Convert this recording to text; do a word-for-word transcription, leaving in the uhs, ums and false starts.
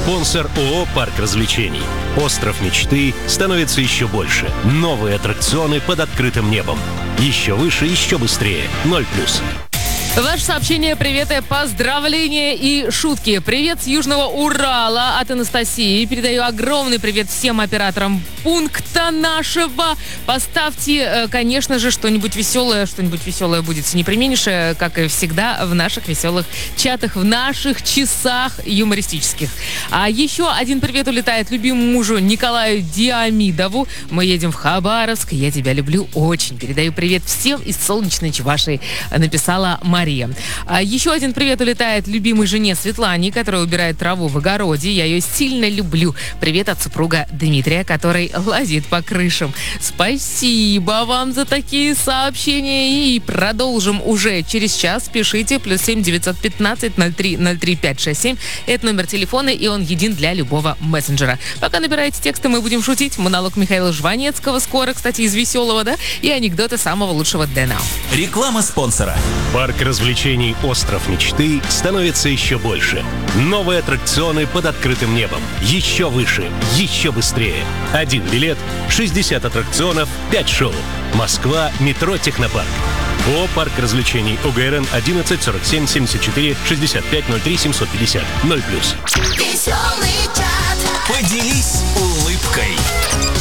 Спонсор ООО «Парк развлечений». Остров мечты становится еще больше. Новые аттракционы под открытым небом. Еще выше, еще быстрее. ноль плюс. Ваше сообщение, приветы, поздравления и шутки. Привет с Южного Урала от Анастасии. Передаю огромный привет всем операторам пункта нашего. Поставьте, конечно же, что-нибудь веселое. Что-нибудь веселое будет непременнейшее, как и всегда, в наших веселых чатах, в наших часах юмористических. А еще один привет улетает любимому мужу Николаю Диамидову. Мы едем в Хабаровск. Я тебя люблю очень. Передаю привет всем из солнечной Чувашии, написала Мария. А еще один привет улетает любимой жене Светлане, которая убирает траву в огороде. Я ее сильно люблю. Привет от супруга Дмитрия, который лазит по крышам. Спасибо вам за такие сообщения. И продолжим уже через час. Пишите плюс семь девятьсот пятнадцать ноль три ноль три пять шесть семь. Это номер телефона, и он един для любого мессенджера. Пока набираете тексты, мы будем шутить. Монолог Михаила Жванецкого скоро, кстати, из веселого, да? И анекдоты самого лучшего Дэна. Реклама спонсора. Парк развлечений «Остров мечты» становится еще больше. Новые аттракционы под открытым небом. Еще выше, еще быстрее. Один билет, шестьдесят аттракционов, пять шоу. Москва, метро Технопарк. ООО «Парк развлечений». ОГРН одиннадцать сорок семь семьдесят четыре шестьдесят пять ноль три семьсот пятьдесят. ноль плюс. Веселый чат. Поделись улыбкой.